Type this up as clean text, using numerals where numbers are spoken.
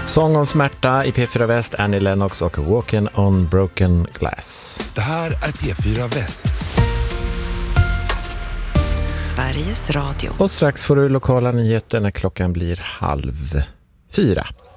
Sång om smärta i P4 Väst, Annie Lennox och Walking on Broken Glass. Det här är P4 Väst. Sveriges Radio. Och strax får du lokala nyheter när klockan blir 3:30.